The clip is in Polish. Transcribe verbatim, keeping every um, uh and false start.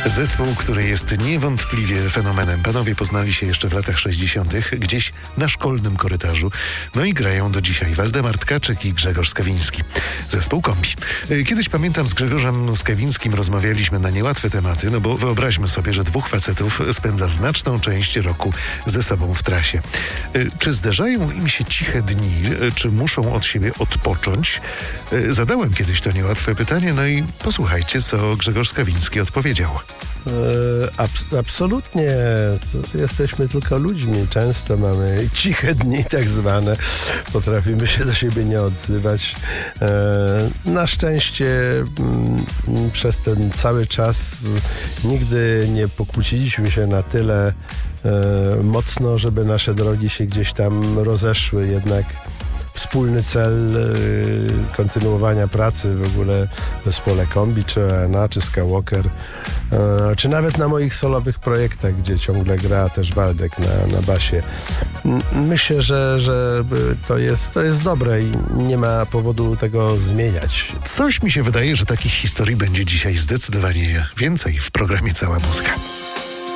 Zespół, który jest niewątpliwie fenomenem. Panowie poznali się jeszcze w latach sześćdziesiątych, gdzieś na szkolnym korytarzu. No i grają do dzisiaj. Waldemar Tkaczyk i Grzegorz Skawiński. Zespół Kombi. Kiedyś pamiętam, z Grzegorzem Skawińskim rozmawialiśmy na niełatwe tematy, no bo wyobraźmy sobie, że dwóch facetów spędza znaczną część roku ze sobą w trasie. Czy zdarzają im się ciche dni? Czy muszą od siebie odpocząć? Zadałem kiedyś to niełatwe pytanie, no i posłuchajcie, co Grzegorz Skawiński odpowiedział. Abs- absolutnie. Jesteśmy tylko ludźmi. Często mamy ciche dni tak zwane. Potrafimy się do siebie nie odzywać. Na szczęście przez ten cały czas nigdy nie pokłóciliśmy się na tyle mocno, żeby nasze drogi się gdzieś tam rozeszły. Jednak wspólny cel y, kontynuowania pracy w ogóle w zespole Kombi, czy O N A, czy Skywalker, y, czy nawet na moich solowych projektach, gdzie ciągle gra też Waldek na, na basie. Myślę, że, że to jest, to jest dobre i nie ma powodu tego zmieniać. Coś mi się wydaje, że takich historii będzie dzisiaj zdecydowanie więcej w programie Cała Muzyka.